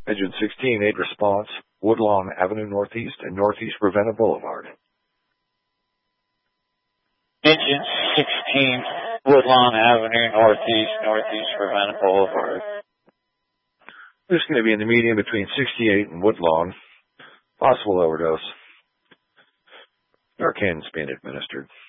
Engine 16, aid response, Woodlawn Avenue Northeast and Northeast Ravenna Boulevard. Engine 16, Woodlawn Avenue Northeast, Northeast Ravenna Boulevard. This is going to be in the median between 68 and Woodlawn. Possible overdose. Narcan's being administered.